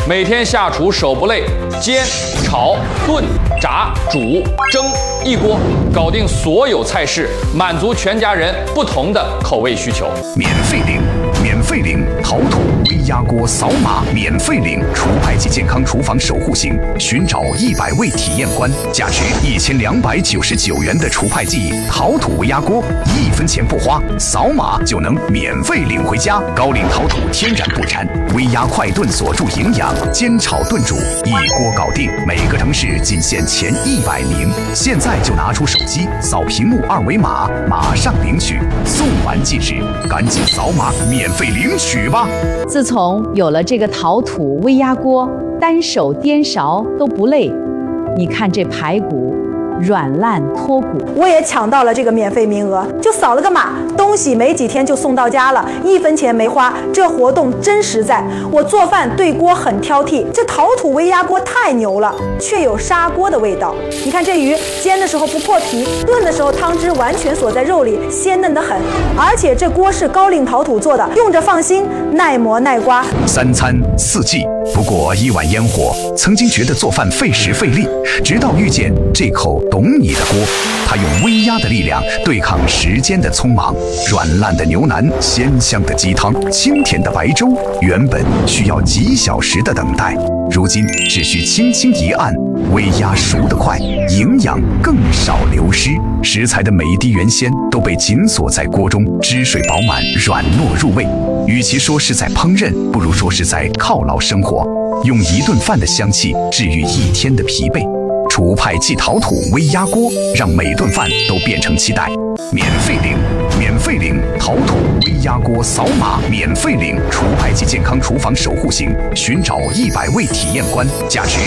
每天下厨手不累，煎、炒、炖、炸、煮、蒸，一锅搞定所有菜式，满足全家人不同的口味需求。 免费领，免费领陶土微压锅，扫码免费领除派及健康厨房守护型，寻找100位体验官，价值1299元的除派记陶土微压锅，1分钱不花，扫码就能免费领回家。高岭陶土天然不粘，微压快炖锁住营养，煎炒炖煮一锅搞定，每个城市仅限前100名。现在就拿出手机扫屏幕2维码，马上领取，送完即止，赶紧扫码免费领取吧。 自从有了这个陶土微压锅，单手颠勺都不累。你看这排骨软烂脱骨。 我也抢到了这个免费名额，就扫了个码，东西没几天就送到家了，1分钱没花，这活动真实在。我做饭对锅很挑剔，这陶土微压锅太牛了，却有砂锅的味道。你看这鱼煎的时候不破皮，炖的时候汤汁完全锁在肉里，鲜嫩得很。而且这锅是高岭陶土做的，用着放心，耐磨耐刮。 3餐4季，不过1碗烟火。曾经觉得做饭费时费力，直到遇见这口懂你的锅，它用微压的力量对抗时间的匆忙。软烂的牛腩，鲜香的鸡汤，清甜的白粥，原本需要几小时的等待，如今只需轻轻一按，微压熟得快，营养更少流失。食材的每一滴原鲜都被紧锁在锅中，汁水饱满，软糯入味。与其说是在烹饪，不如说是在犒劳生活，用一顿饭的香气治愈一天的疲惫。除派记陶土微压锅，让每顿饭都变成期待。免费领，免费领陶土微压锅，扫码免费领除派记健康厨房守护型，寻找100位体验官，价值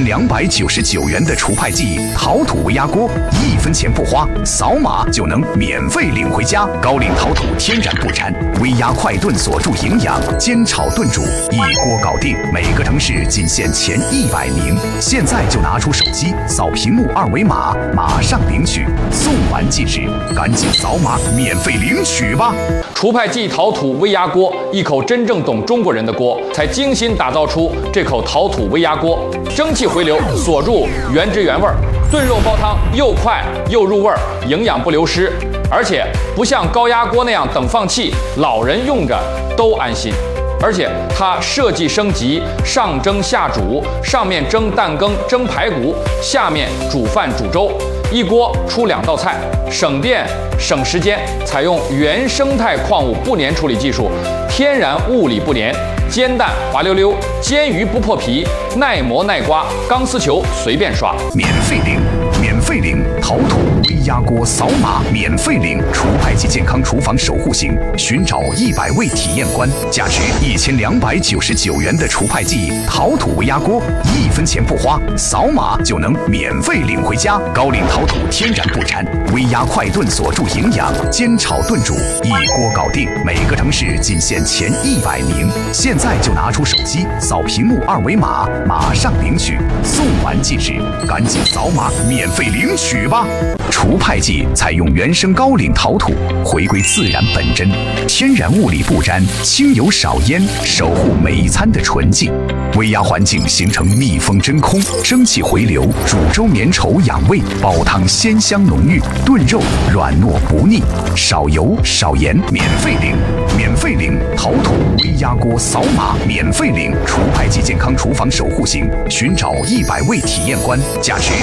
1299元的除派记陶土微压锅，1分钱不花，扫码就能免费领回家。高岭陶土天然不粘，微压快炖锁住营养，煎炒炖煮一锅搞定，每个城市仅限前100名。现在就拿出手机扫屏幕2维码，马上领取，送完即止，赶紧扫码免费领取吧。 除派记陶土微压锅，一口真正懂中国人的锅，才精心打造出这口陶土微压锅，蒸汽回流锁住原汁原味，炖肉煲汤又快又入味，营养不流失，而且不像高压锅那样等放气，老人用着都安心。而且它设计升级，上蒸下煮，上面蒸蛋羹、蒸排骨，下面煮饭煮粥，一锅出2道菜，省电省时间。采用原生态矿物不粘处理技术，天然物理不粘，煎蛋滑溜溜，煎鱼不破皮，耐磨耐刮，钢丝球随便刷。 免费领，免费领陶土微压锅，扫码免费领除派记健康厨房守护型，寻找100位体验官，价值1299元的除派记陶土微压锅，1分钱不花，扫码就能免费领回家。高岭陶土天然不粘，微压快炖锁住营养，煎炒炖煮一锅搞定，每个城市仅限前100名。现在就拿出手机扫屏幕2维码，马上领取，送完即止，赶紧扫码免费领取吧。除派记采用原生高岭陶土，回归自然本真，天然物理不沾，轻油少烟，守护每一餐的纯净。微压环境形成密封真空，蒸汽回流，煮粥绵稠养胃，煲汤鲜香浓郁，炖肉软糯不腻，少油少盐，免费领，免费领陶土微压锅，扫码免费领除派记健康厨房守护型，寻找100位体验官，价值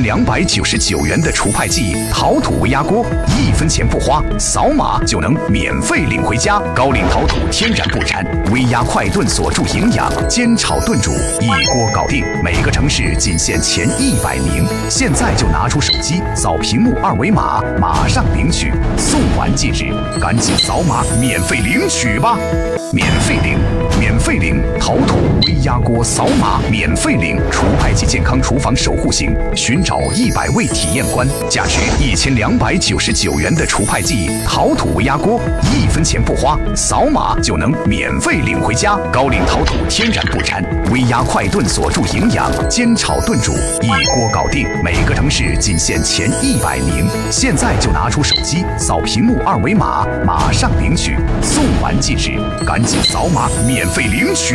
1299元的除派记陶土微压锅，1分钱不花，扫码就能免费领回家。高岭陶土天然不粘，微压快炖锁住营养，煎炒炖煮一锅搞定，每个城市仅限前100名。现在就拿出手机扫屏幕2维码，马上领取，送完即止，赶紧扫码免费领取吧。免费领，免费领陶土微压锅，扫码免费领除派记健康厨房守护型，寻找100位体验官，价值1299元的除派记陶土微压锅，1分钱不花，扫码就能免费领回家。高岭陶土天然不粘，微压快炖锁住营养，煎炒炖煮一锅搞定，每个城市仅限前100名。现在就拿出手机扫屏幕2维码，马上领取，送完即止，赶紧扫码免费领取。